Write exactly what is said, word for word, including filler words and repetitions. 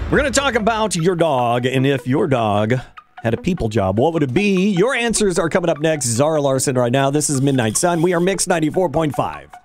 We're going to talk about your dog, and if your dog had a people job, what would it be? Your answers are coming up next. Zara Larson right now. This is Midnight Sun. We are Mix ninety-four point five.